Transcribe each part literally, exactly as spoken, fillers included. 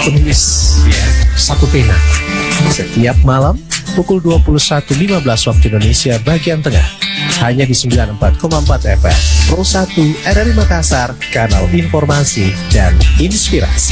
penulis ya, satu pena. Setiap malam pukul dua puluh satu lima belas waktu Indonesia bagian tengah, hanya di sembilan puluh empat koma empat F M Pro satu R R I Makassar, kanal informasi dan inspirasi.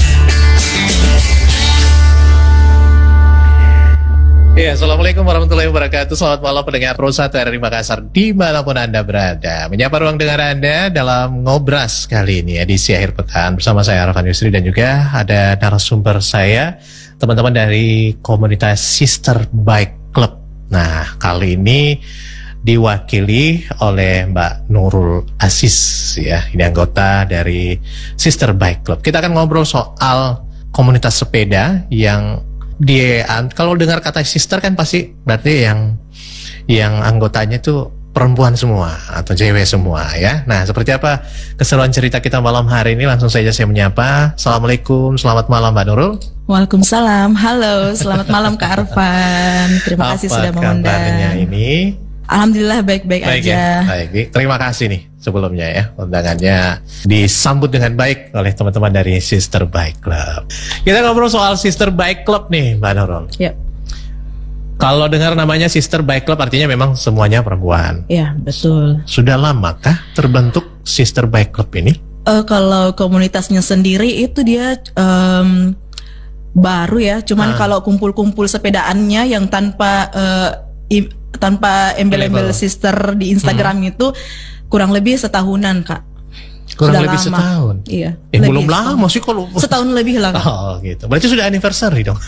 Ya, Assalamualaikum warahmatullahi wabarakatuh. Selamat malam pendengar Pro satu R R I Makassar dimanapun Anda berada. Menyapa ruang dengar Anda dalam Ngobras kali ini, edisi akhir pekan. Bersama saya Arfan Yusri dan juga ada narasumber saya, teman-teman dari komunitas Sister Bike Club. Nah, kali ini diwakili oleh Mbak Nurul Aziz ya. Ini anggota dari Sister Bike Club. Kita akan ngobrol soal komunitas sepeda yang dia, kalau dengar kata sister kan pasti berarti yang yang anggotanya tuh perempuan semua atau cewek semua ya. Nah, seperti apa keseruan cerita kita malam hari ini? Langsung saja saya menyapa. Assalamualaikum, selamat malam Mbak Nurul. Waalaikumsalam, halo, selamat malam Kak Arfan. Terima kasih apa sudah mengundang. Apa kabarnya ini? Alhamdulillah baik-baik baik aja. Ya? Baik, terima kasih nih sebelumnya ya, undangannya disambut dengan baik oleh teman-teman dari Sister Bike Club. Kita ngobrol soal Sister Bike Club nih Mbak Nurul. Ya. Kalau dengar namanya Sister Bike Club artinya memang semuanya perempuan. Ya, betul. Sudah lamakah terbentuk Sister Bike Club ini? Uh, kalau komunitasnya sendiri itu dia um, baru ya, cuman ah. kalau kumpul-kumpul sepedaannya yang tanpa uh, i- tanpa embel-embel sister di Instagram hmm. itu kurang lebih setahunan Kak. Kurang sudah lebih lama. setahun. Iya. Eh, belum lama sih kalau setahun lebih lah Kak. Oh gitu. Berarti sudah anniversary dong.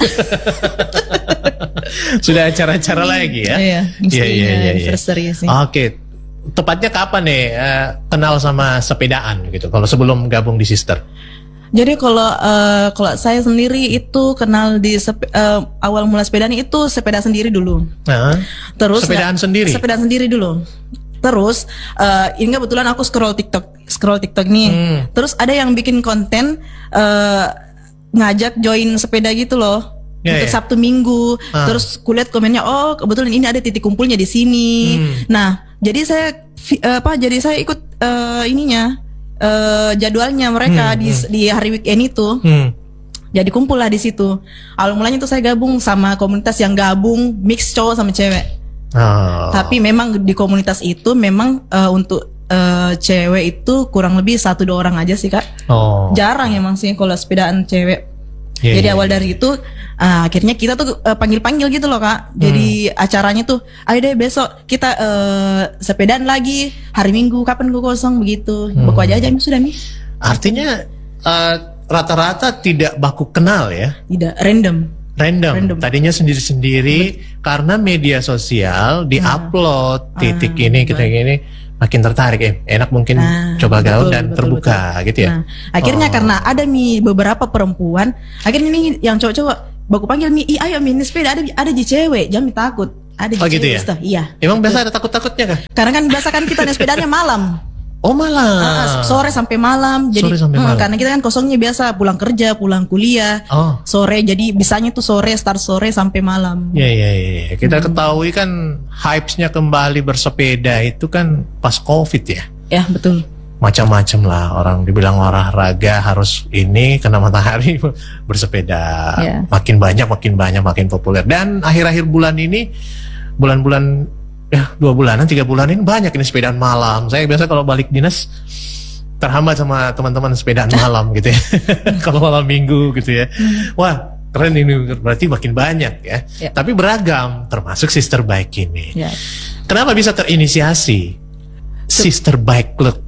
Sudah acara-acara lagi ya. Iya. Iya iya iya. Anniversary sih. Oke. Tepatnya kapan nih uh, kenal sama sepedaan gitu? Kalau sebelum gabung di Sister? Jadi kalau uh, kalau saya sendiri itu kenal di sepe, uh, awal mula sepedaan itu sepeda sendiri dulu. Nah, terus sepedaan gak, sendiri. Sepedaan sendiri dulu. Terus uh, ini kebetulan aku scroll TikTok, scroll TikTok nih. Hmm. Terus ada yang bikin konten uh, ngajak join sepeda gitu loh. Yeah, untuk yeah. Sabtu Minggu. Ah. Terus kulihat komennya, oh kebetulan ini ada titik kumpulnya di sini. Hmm. Nah, jadi saya uh, apa? Jadi saya ikut uh, ininya. Uh, jadwalnya mereka hmm, di, hmm. di hari weekend itu, hmm. jadi kumpul lah di situ. Awal mulanya tuh saya gabung sama komunitas yang gabung mix cowok sama cewek. Oh. Tapi memang di komunitas itu memang uh, untuk uh, cewek itu kurang lebih satu dua orang aja sih Kak. Oh. Jarang emang sih kalau sepedaan cewek. Yeah, jadi yeah, awal yeah. dari itu uh, akhirnya kita tuh uh, panggil-panggil gitu loh Kak. Jadi hmm. acaranya tuh ayo deh besok kita uh, sepedaan lagi hari Minggu, kapan gue kosong begitu. Hmm. Baku aja aja sudah nih. Artinya uh, rata-rata tidak baku kenal ya? Tidak, random. Random. Random. Tadinya sendiri-sendiri hmm. karena media sosial di-upload hmm. titik hmm. ini kita gini. Makin tertarik eh enak mungkin nah, coba gaul dan betul, terbuka betul. Gitu ya. Nah, akhirnya oh. karena ada nih beberapa perempuan, akhirnya nih yang cowok-cowok baku panggil mi, ayo mi sepeda ada ada di cewek, jangan takut. Ada di oh, gitu cewek. Ya? Iya. Emang biasa ada takut-takutnya kah? Karena kan biasa kan kita naik sepedanya malam. Oh malam. Nah, sore sampai malam. Jadi sore sampai malam. Hmm, karena kita kan kosongnya biasa pulang kerja, pulang kuliah. Oh. Sore jadi bisanya tuh sore start sore sampai malam. Iya iya iya. Kita hmm. ketahui kan hypes-nya kembali bersepeda itu kan pas Covid ya. Ya, betul. Macam-macam lah orang dibilang olahraga harus ini kena matahari bersepeda. Yeah. Makin banyak makin banyak makin populer dan akhir-akhir bulan ini bulan-bulan ya dua bulanan tiga bulan ini banyak ini sepedaan malam. Saya biasa kalau balik dinas terhambat sama teman-teman sepedaan malam gitu ya. Kalau malam minggu gitu ya. Wah keren ini berarti makin banyak ya. Ya. Tapi beragam termasuk Sister Bike ini. Ya. Kenapa bisa terinisiasi Sister Bike Club?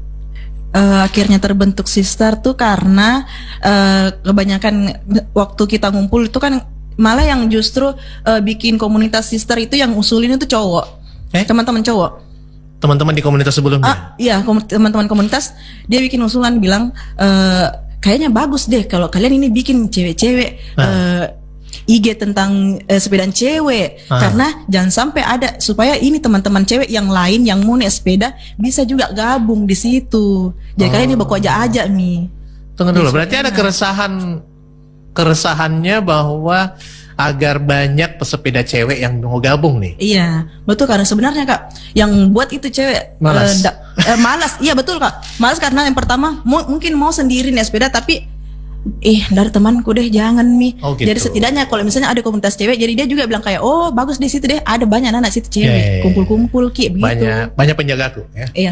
Uh, akhirnya terbentuk Sister tuh karena uh, kebanyakan waktu kita ngumpul itu kan malah yang justru uh, bikin komunitas Sister itu yang usulin itu cowok. Eh? Teman-teman cowok, teman-teman di komunitas sebelumnya. Ah, iya, kom- teman-teman komunitas dia bikin usulan bilang e, kayaknya bagus deh kalau kalian ini bikin cewek-cewek nah. uh, I G tentang uh, sepedaan cewek ah. karena jangan sampai ada supaya ini teman-teman cewek yang lain yang mau naik sepeda bisa juga gabung di situ. Jadi oh. kalian ini baku aja-aja mi. Tunggu dulu, berarti ada keresahan keresahannya bahwa agar banyak pesepeda cewek yang mau gabung nih. Iya, betul karena sebenarnya Kak, yang buat itu cewek malas. Uh, da- uh, malas. Iya betul Kak, malas karena yang pertama mu- mungkin mau sendiri naik sepeda tapi ih dari temanku deh jangan Mi. Oh, gitu. Jadi setidaknya kalau misalnya ada komunitas cewek, jadi dia juga bilang kayak oh bagus di situ deh, ada banyak anak situ cewek, Yeah, yeah, yeah. kumpul-kumpul ki begitu. Banyak banyak penjagaku ya. Iya.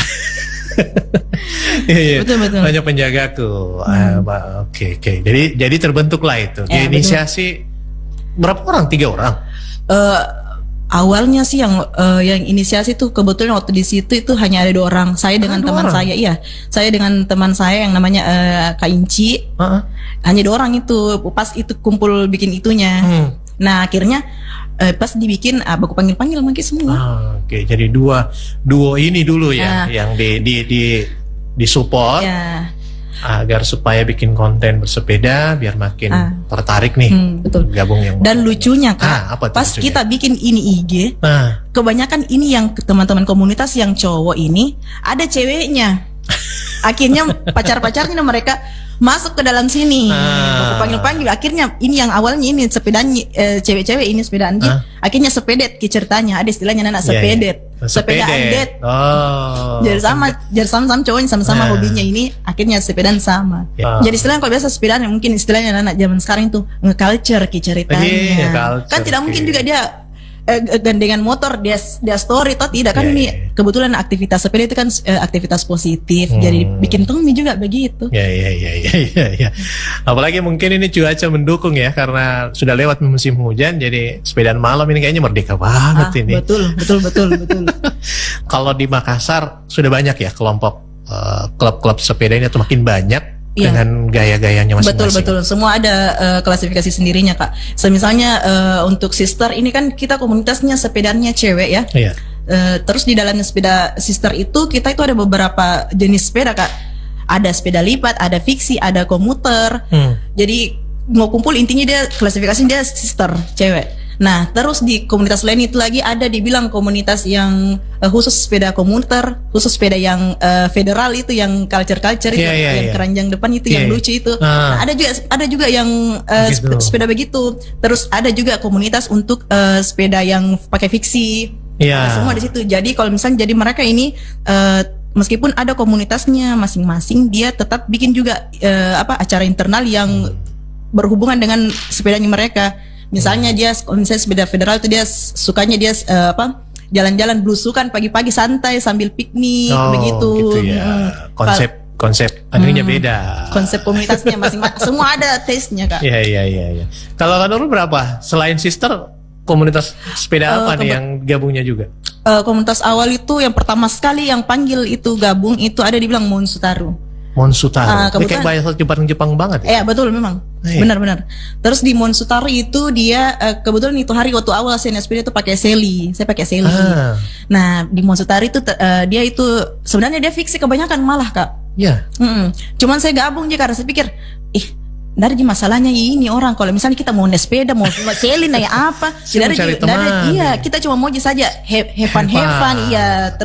Iya, iya. Betul, betul. Banyak penjagaku. Ah, ba- Oke oke. Jadi jadi terbentuklah itu. Ya, Inisiasi berapa orang? Tiga orang. Eh, awalnya sih yang eh, yang inisiasi tuh kebetulan waktu di situ itu hanya ada dua orang. Saya dengan dua teman orang? saya, iya. Saya dengan teman saya yang namanya eh, Kak Inci. Heeh. Hanya dua orang itu. Pas itu kumpul bikin itunya. Hmm. Nah akhirnya eh, pas dibikin, ah, aku panggil-panggil mungkin semua. Ah, Oke, jadi dua duo ini dulu ya Ah. yang di di di disupport Ya, agar supaya bikin konten bersepeda biar makin Ah. tertarik nih hmm, betul. gabung yang Dan lucunya Kak, Ah, apa tuh pas lucunya? kita bikin ini I G, Nah, kebanyakan ini yang teman-teman komunitas yang cowok ini ada ceweknya. Akhirnya pacar-pacarnya mereka masuk ke dalam sini. Ah. Aku panggil-panggil. Akhirnya ini yang awalnya ini sepedanya eh, cewek-cewek ini sepedaan Jeep. Ah. Akhirnya sepedet ki ceritanya. Ada istilahnya anak Iya, sepedet. iya. Sepedaan Sepedet. det. Oh. Jadi sama, jadi sama-sama cowoknya sama-sama Nah. hobinya ini. Akhirnya sepedaan sama. Ya. Jadi istilahnya kalau biasa sepedaan yang mungkin istilahnya anak zaman sekarang itu nge-culture ki ceritanya. Iya, nge-culture, Kan tidak mungkin oke. juga dia eh, gandengan motor dia dia story atau tidak kan Iya, Mi, iya. kebetulan aktivitas sepeda itu kan eh, aktivitas positif. Hmm. Jadi bikin Tommy juga begitu. Ya ya ya ya ya ya. Apalagi mungkin ini cuaca mendukung ya karena sudah lewat musim hujan jadi sepedaan malam ini kayaknya merdeka banget Ah, ini. betul, betul, betul, betul. Kalau di Makassar sudah banyak ya kelompok eh, klub-klub sepeda ini atau makin banyak Iya. dengan gaya-gayanya Betul, masing-masing. betul. Semua ada eh, klasifikasi sendirinya, Kak. Semisalnya eh, untuk sister ini kan kita komunitasnya sepedanya cewek ya. Iya. Eh, terus di dalamnya sepeda sister itu kita itu ada beberapa jenis sepeda, Kak. Ada sepeda lipat, ada fiksi, ada komuter. Hmm. Jadi mau kumpul intinya dia klasifikasi dia sister cewek. Nah terus di komunitas lain itu lagi ada dibilang komunitas yang eh, khusus sepeda komuter, khusus sepeda yang eh, federal itu yang culture-culture itu, Iya, iya, yang iya. keranjang depan itu Iya, yang iya. lucu itu. Ah. Nah, ada juga ada juga yang eh, Begitu. spe- sepeda begitu. Terus ada juga komunitas untuk eh, sepeda yang pakai fiksi. Iya. Ada semua di situ. Jadi kalau misalnya jadi mereka ini eh, meskipun ada komunitasnya masing-masing, dia tetap bikin juga eh, apa acara internal yang berhubungan dengan sepedanya mereka. Misalnya dia kalau misalnya sepeda federal itu dia sukanya dia eh, apa jalan-jalan belusukan pagi-pagi santai sambil piknik Oh, begitu. gitu ya. Mm. Konsep konsep anunya Hmm. beda. Konsep komunitasnya masing-masing semua ada taste-nya, Kak. Iya iya iya iya. Kalau Kak Nurul berapa? Selain sister komunitas sepeda Eh, apa nih kebe- yang gabungnya juga? Eh, komunitas awal itu yang pertama sekali yang panggil itu gabung itu ada dibilang Monsutaru. Monsutaro. Ah, Ini kayak kebetulan- bahasa Jepang-Jepang banget Eh ya. betul memang Iya. benar-benar. Terus di Monsutaru itu dia eh, kebetulan itu hari waktu awal saya naik sepeda itu pakai Sally, saya pakai Sally. Ah, Nah di Monsutaru itu te- eh, dia itu sebenarnya dia fiksi kebanyakan malah, Kak. ya. Mm-mm. Cuman saya gabung aja karena saya pikir, ih, dari masalahnya ini orang kalau misalnya kita mau naik sepeda mau mau selin naik apa, Saya mau dari cari dari teman. iya kita cuma mau aja saja have, have fun, have Have fun, fun. iya.